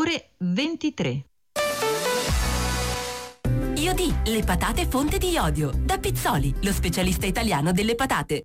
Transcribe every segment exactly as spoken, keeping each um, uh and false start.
ore ventitré. Iodì, le patate fonte di iodio. Da Pizzoli, lo specialista italiano delle patate.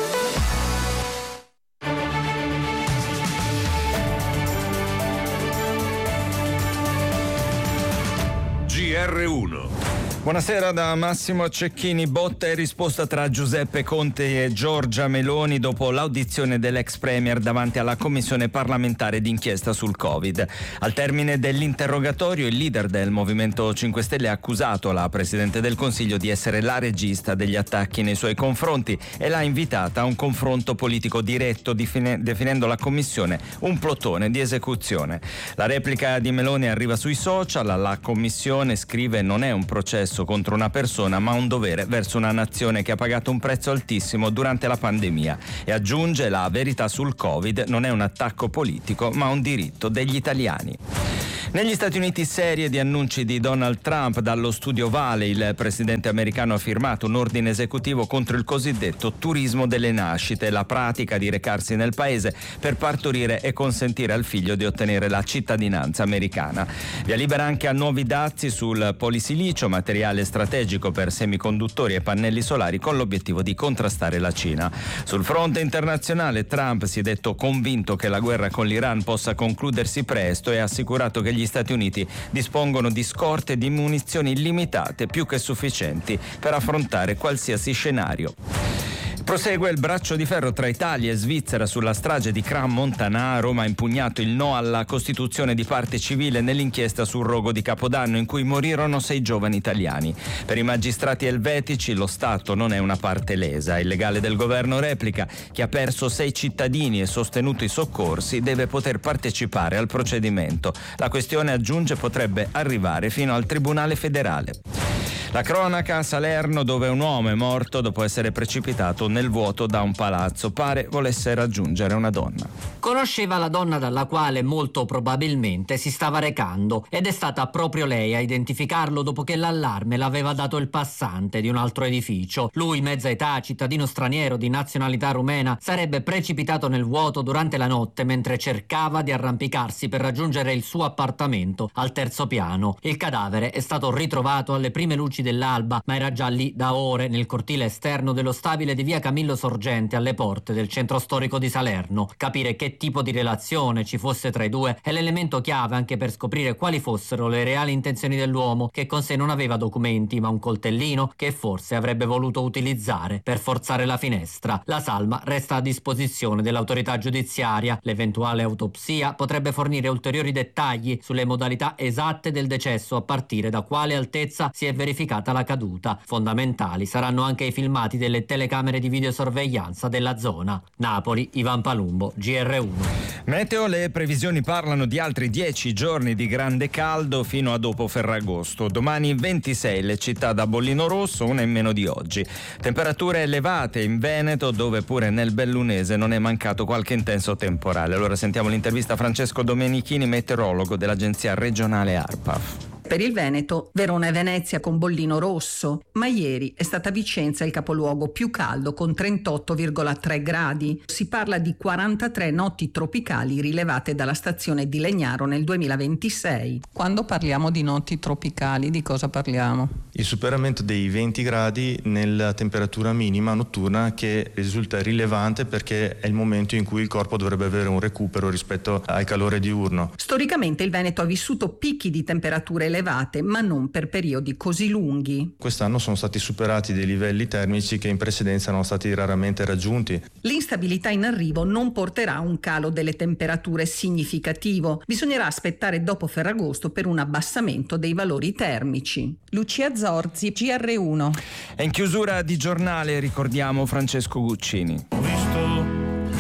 G R uno. Buonasera da Massimo Cecchini. Botta e risposta tra Giuseppe Conte e Giorgia Meloni dopo l'audizione dell'ex premier davanti alla commissione parlamentare d'inchiesta sul Covid. Al termine dell'interrogatorio, il leader del Movimento cinque Stelle ha accusato la Presidente del Consiglio di essere la regista degli attacchi nei suoi confronti e l'ha invitata a un confronto politico diretto, definendo la commissione un plotone di esecuzione. La replica di Meloni arriva sui social. La commissione, scrive, non è un processo contro una persona, ma un dovere verso una nazione che ha pagato un prezzo altissimo durante la pandemia, e aggiunge: la verità sul Covid non è un attacco politico, ma un diritto degli italiani. Negli Stati Uniti, serie di annunci di Donald Trump. Dallo studio Vale il presidente americano ha firmato un ordine esecutivo contro il cosiddetto turismo delle nascite, la pratica di recarsi nel paese per partorire e consentire al figlio di ottenere la cittadinanza americana. Via libera anche a nuovi dazi sul polisilicio, materiale strategico per semiconduttori e pannelli solari, con l'obiettivo di contrastare la Cina. Sul fronte internazionale, Trump si è detto convinto che la guerra con l'Iran possa concludersi presto e ha assicurato che gli Stati Uniti dispongono di scorte di munizioni illimitate, più che sufficienti per affrontare qualsiasi scenario. Prosegue il braccio di ferro tra Italia e Svizzera sulla strage di Crans-Montana. Roma ha impugnato il no alla costituzione di parte civile nell'inchiesta sul rogo di Capodanno, in cui morirono sei giovani italiani. Per i magistrati elvetici lo Stato non è una parte lesa. Il legale del governo replica: chi ha perso sei cittadini e sostenuto i soccorsi deve poter partecipare al procedimento. La questione, aggiunge, potrebbe arrivare fino al Tribunale federale. La cronaca a Salerno, dove un uomo è morto dopo essere precipitato nel vuoto da un palazzo. Pare volesse raggiungere una donna. Conosceva la donna dalla quale molto probabilmente si stava recando, ed è stata proprio lei a identificarlo dopo che l'allarme l'aveva dato il passante di un altro edificio. Lui, mezza età, cittadino straniero di nazionalità rumena, sarebbe precipitato nel vuoto durante la notte mentre cercava di arrampicarsi per raggiungere il suo appartamento al terzo piano. Il cadavere è stato ritrovato alle prime luci dell'alba, ma era già lì da ore nel cortile esterno dello stabile di via Camillo Sorgente, alle porte del centro storico di Salerno. Capire che tipo di relazione ci fosse tra i due è l'elemento chiave anche per scoprire quali fossero le reali intenzioni dell'uomo, che con sé non aveva documenti ma un coltellino che forse avrebbe voluto utilizzare per forzare la finestra. La salma resta a disposizione dell'autorità giudiziaria. L'eventuale autopsia potrebbe fornire ulteriori dettagli sulle modalità esatte del decesso, a partire da quale altezza si è verificata la caduta. Fondamentali saranno anche i filmati delle telecamere di videosorveglianza della zona. Napoli, Ivan Palumbo, G R uno. Meteo, le previsioni parlano di altri dieci giorni di grande caldo fino a dopo Ferragosto. Domani ventisei le città da bollino rosso, una in meno di oggi. Temperature elevate in Veneto, dove pure nel Bellunese non è mancato qualche intenso temporale. Allora sentiamo l'intervista a Francesco Domenichini, meteorologo dell'agenzia regionale ARPAF. Per il Veneto, Verona e Venezia con bollino rosso, ma ieri è stata Vicenza il capoluogo più caldo con trentotto virgola tre gradi. Si parla di quarantatré notti tropicali rilevate dalla stazione di Legnaro nel duemilaventisei. Quando parliamo di notti tropicali, di cosa parliamo? Il superamento dei venti gradi nella temperatura minima notturna, che risulta rilevante perché è il momento in cui il corpo dovrebbe avere un recupero rispetto al calore diurno. Storicamente il Veneto ha vissuto picchi di temperature elevate, ma non per periodi così lunghi. Quest'anno sono stati superati dei livelli termici che in precedenza erano stati raramente raggiunti. L'instabilità in arrivo non porterà a un calo delle temperature significativo. Bisognerà aspettare dopo Ferragosto per un abbassamento dei valori termici. Lucia Zorzi, G R uno. E in chiusura di giornale ricordiamo Francesco Guccini. Ho visto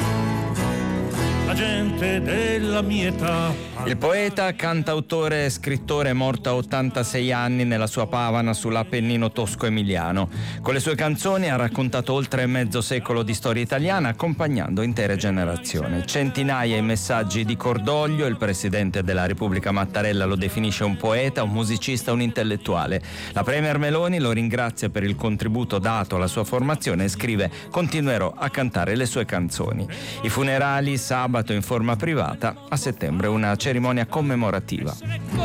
la gente della mia età. Il poeta, cantautore e scrittore morto a ottantasei anni nella sua Pavana sull'Appennino tosco-emiliano. Con le sue canzoni ha raccontato oltre mezzo secolo di storia italiana, accompagnando intere generazioni. Centinaia i messaggi di cordoglio. Il presidente della Repubblica Mattarella lo definisce un poeta, un musicista, un intellettuale. La premier Meloni lo ringrazia per il contributo dato alla sua formazione e scrive: continuerò a cantare le sue canzoni. I funerali sabato fatto in forma privata. A settembre una cerimonia commemorativa.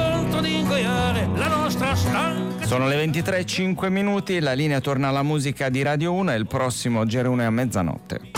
Sono le ventitré e cinque minuti, la linea torna alla musica di Radio uno e il prossimo G R uno è a mezzanotte.